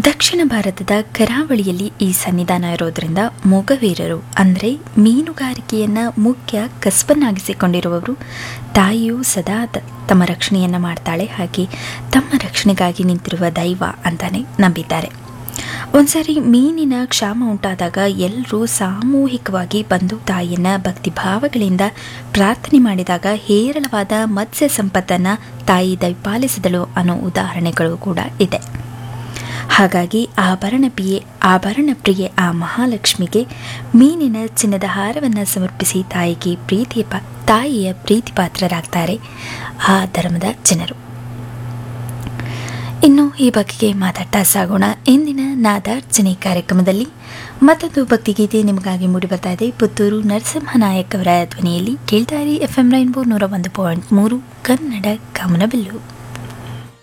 ದಕ್ಷಿಣ ಭಾರತದ ಕರಾವಳಿಯಲ್ಲಿ ಈ ಸನ್ನಿಧಾನ ಇರೋದ್ರಿಂದ ಮೊಗವೀರರು ಅಂದರೆ ಮೀನುಗಾರಿಕೆಯನ್ನು ಮುಖ್ಯ ಕಸಬನ್ನಾಗಿಸಿಕೊಂಡಿರುವವರು ತಾಯಿಯು ಸದಾ ತಮ್ಮ ರಕ್ಷಣೆಯನ್ನು ಮಾಡ್ತಾಳೆ, ಹಾಗೆ ತಮ್ಮ ರಕ್ಷಣೆಗಾಗಿ ನಿಂತಿರುವ ದೈವ ಅಂತಾನೆ ನಂಬಿದ್ದಾರೆ. ಒಂದ್ಸರಿ ಮೀನಿನ ಕ್ಷಾಮ ಉಂಟಾದಾಗ ಎಲ್ಲರೂ ಸಾಮೂಹಿಕವಾಗಿ ಬಂದು ತಾಯಿಯನ್ನ ಭಕ್ತಿಭಾವಗಳಿಂದ ಪ್ರಾರ್ಥನೆ ಮಾಡಿದಾಗ ಹೇರಳವಾದ ಮತ್ಸ್ಯ ಸಂಪತ್ತನ್ನು ತಾಯಿ ದಯಪಾಲಿಸಿದಳು ಅನ್ನೋ ಉದಾಹರಣೆಗಳು ಕೂಡ ಇದೆ. ಹಾಗಾಗಿ ಆಭರಣ ಪ್ರಿಯೆ ಆ ಮಹಾಲಕ್ಷ್ಮಿಗೆ ಮೀನಿನ ಚಿನ್ನದ ಹಾರವನ್ನು ಸಮರ್ಪಿಸಿ ತಾಯಿಯ ಪ್ರೀತಿ ಪಾತ್ರರಾಗ್ತಾರೆ ಆ ಧರ್ಮದ ಜನರು. ಇನ್ನು ಈ ಬಗೆಗೆ ಮಾತಾಡ್ತಾ ಸಾಗೋಣ. ಇಂದಿನ ನಾದಾರ್ಚನೆ ಕಾರ್ಯಕ್ರಮದಲ್ಲಿ ಮತ್ತೊಂದು ಭಕ್ತಿಗೀತೆ ನಿಮಗಾಗಿ ಮೂಡಿಬರ್ತಾ ಇದೆ. ಪುತ್ತೂರು ನರಸಿಂಹನಾಯಕ್ ಅವರ ಧ್ವನಿಯಲ್ಲಿ. ಕೇಳ್ತಾ ಇರಿ FM ರೈನ್ಬೋ 101.3 ಕನ್ನಡ ಕಾಮನಬಿಲ್ಲು.